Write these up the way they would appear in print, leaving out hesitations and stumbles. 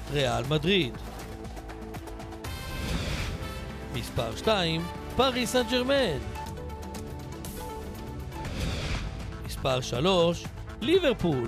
ריאל מדריד. מספר 2, פריס סן ז'רמן. מספר 3, ליברפול.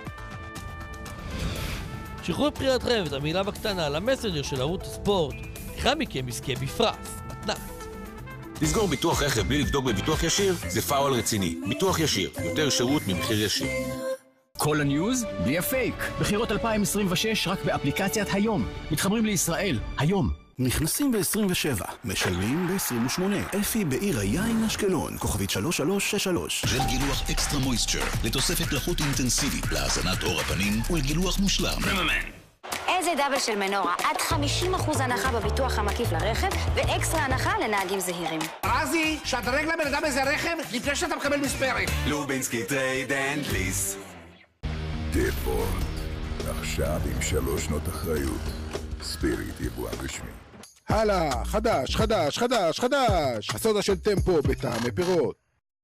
שחררו את בחירתכם את המילה בקטנה למסנג'ר של ערוץ הספורט. אחד מכם יזכה בפרס, מתנת. לסגור ביטוח רכב בלי לבדוק בביטוח ישיר זה פאול רציני. ביטוח ישיר, יותר שירות ממחיר ישיר. כל הניוז בלי הפייק. בחירות 2026 רק באפליקציית היום. מתחברים לישראל, היום. נכנסים ב-27, משלמים ב-28. אפי בעיר היין אשקלון, כוכבית 3363. ג'ל גילוח אקסטרה מויסטר, לתוספת לחות אינטנסיבית, להזנת עור הפנים ולגילוח מושלם. איזה דאבל של מנורה, עד 50% הנחה בביטוח המקיף לרכב, ואקסטרה הנחה לנהגים זהירים. רזי, שדרג לבן אדם איזה רכב לפני שאתה מקבל מספרת. לובינסקי טרייד אנד ליס. דיפולט, עכשיו עם 3 שנות אחריות. ספיריט יבואן רשמי. הלאה, חדש, חדש, חדש, חדש. הסודה של טמפו בטעמי פירות.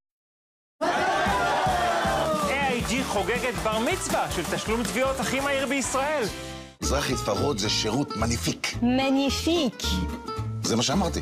AIG חוגגת בר מצווה של תשלום תביעות הכי מהיר בישראל. מזרחי ספרות זה שירות מניפיק. מניפיק. זה מה שאמרתי.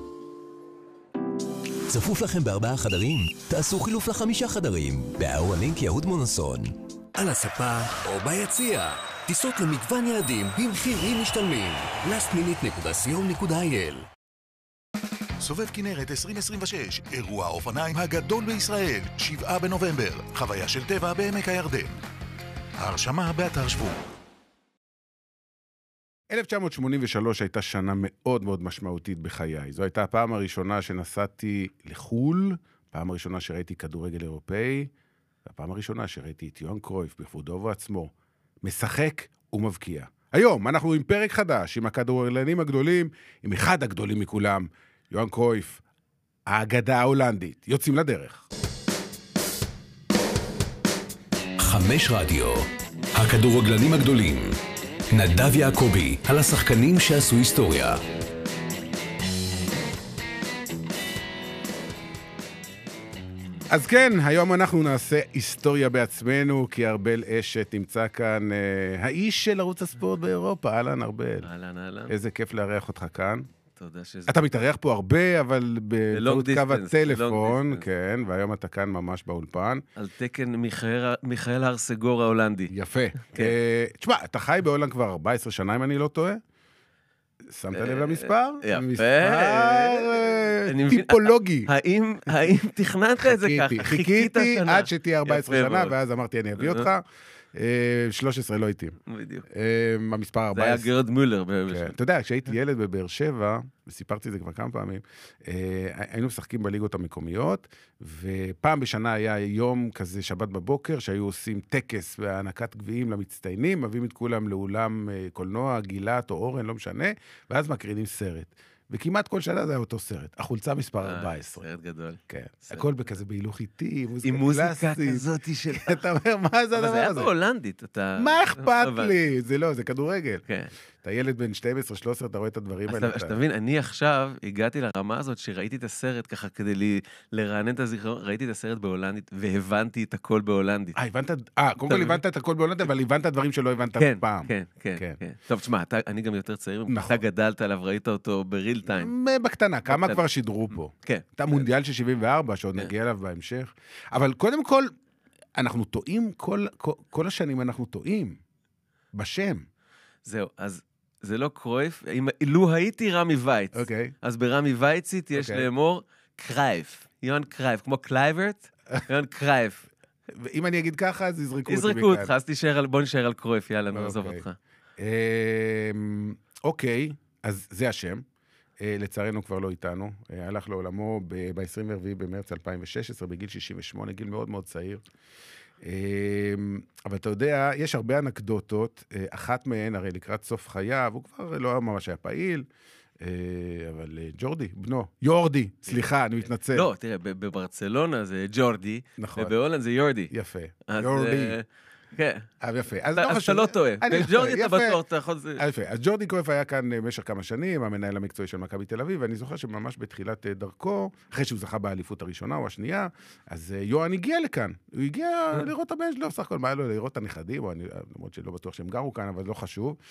צפוף לכם ב4 חדרים? תעשו חילוף ל5 חדרים. באהואלינק יהוד מונוסון. על הספה או ביציע. טיסות למגוון יעדים במחירים משתלמים. lastminute.co.il. סובב כנרת 2026, אירוע האופניים הגדול בישראל, 7 בנובמבר, חוויה של טבע בעמק הירדן. ההרשמה באתר שבו. 1983 הייתה שנה מאוד מאוד משמעותית בחיי. זו הייתה הפעם הראשונה שנסעתי לחול, הפעם הראשונה שראיתי כדורגל אירופאי, והפעם הראשונה שראיתי את יוהאן קרויף בכבודו ובעצמו, משחק ומבקיע. היום אנחנו עם פרק חדש, עם הכדורגלנים הגדולים, עם אחד הגדולים מכולם, יוהאן קרויף, האגדה ההולנדית. יוצאים לדרך. 5 רדיו, הכדורגלנים הגדולים. נדב יעקבי, על השחקנים שעשו היסטוריה. אז כן, היום אנחנו נעשה היסטוריה בעצמנו, כי ארבל אשת נמצא כאן, האיש של ערוץ הספורט באירופה. אהלן, ארבל. אהלן, אהלן. איזה כיף לארח אותך כאן. תודה שזה... אתה מתארח פה הרבה, אבל באמצעות קו הטלפון, כן, והיום אתה כאן ממש באולפן. על תקן מיכאל הרסגור ההולנדי. יפה. תשמע, אתה חי בהולנד כבר 14 שנה, אם אני לא טועה? שמת לב למספר? יפה. מספר טיפולוגי. האם תכננת את זה ככה? חיכיתי עד שתהיה 14 שנה, ואז אמרתי, אני אביא אותך. 13 לא איתי. בדיוק. המספר 14. זה היה גרד מולר. אתה יודע, כשהייתי ילד בבאר שבע, וסיפרתי את זה כבר כמה פעמים, היינו משחקים בליגות המקומיות, ופעם בשנה היה יום כזה שבת בבוקר, שהיו עושים טקס והענקת גביעים למצטיינים, מביאים את כולם לאולם קולנוע, גילת או אורן, לא משנה, ואז מקרינים סרט. וכמעט כל שנה זה היה אותו סרט. החולצה מספר 14. סרט גדול. כן. הכל בכזה בהילוך איטי, עם מוזיקה כזאת של... אתה אומר, מה זה הדבר הזה? אבל זה היה בהולנדית, אתה... מה אכפת לי? זה לא, זה כדורגל. כן. אתה ילד בן 12-13, אתה רואה את הדברים האלה. אז תבין, אני עכשיו הגעתי לרמה הזאת שראיתי את הסרט ככה כדי לרענן את הזיכרון, ראיתי את הסרט בהולנדית והבנתי את הכל בהולנדית. קודם כל הבנת את הכל בהולנדית, אבל הבנת דברים שלא הבנת פעם. כן. טוב, תשמע, אני גם יותר צעיר, אתה גדלת עליו, ראית אותו בריל טיים. בקטנה, כמה כבר שידרו פה. כן. אתה מונדיאל של 74, שעוד נגיע אליו בהמשך. אבל קודם כל, אנחנו טועים, כל השנים אנחנו טועים. בשם. זהו, אז זה לא קרויף, לו הייתי רמי וייץ, אז ברמי וייצית יש לאמור קרייף, יוהאן קרייף, כמו קלייברט, יוהאן קרייף. ואם אני אגיד ככה, אז יזרקו אותי מכאן. יזרקו אותך, אז בוא נשאר על קרויף, יאללה, נעזוב אותך. אוקיי, אז זה השם. לצערנו כבר לא איתנו. הלך לעולמו ב-24 במרץ 2016, בגיל 68, גיל מאוד מאוד צעיר. אבל אתה יודע, יש הרבה אנקדוטות, אחת מהן, הרי לקראת סוף חייו, הוא כבר לא ממש היה פעיל, אבל ג'ורדי, בנו, יורדי, סליחה, אני מתנצל. לא, תראה, בברצלונה זה ג'ורדי, ובהולנד זה יורדי. יפה, יורדי. כן. יפה. אז אתה לא טועה. ג'ורדי אתה בטוח, אתה יכול... יפה. אז ג'ורדי קרויף היה כאן במשך כמה שנים, המנהל המקצועי של מכבי תל אביב, ואני זוכר שממש בתחילת דרכו, אחרי שהוא זכה באליפות הראשונה או השנייה, אז יוהאן הגיע לכאן. הוא הגיע לראות את הבן שלו, סך הכל, מה היה לו לראות את הנכדים, למרות שלא בטוח שהם גרו כאן, אבל לא חשוב.